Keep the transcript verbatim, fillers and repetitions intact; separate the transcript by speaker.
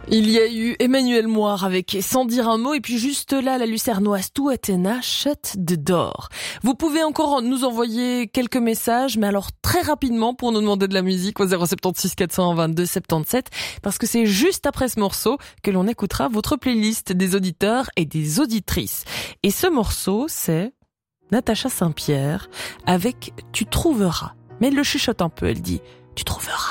Speaker 1: Il y a eu Emmanuel Moire avec Sans dire un mot, et puis juste là, la lucernoise Tout Athéna, Shut the Door. Vous pouvez encore nous envoyer quelques messages, mais alors très rapidement pour nous demander de la musique au zéro sept six quatre cent vingt-deux soixante-dix-sept, parce que c'est juste après ce morceau que l'on écoutera votre playlist des auditeurs et des auditrices. Et ce morceau, c'est Natacha Saint-Pierre avec Tu trouveras. Mais elle le chuchote un peu, elle dit Tu trouveras.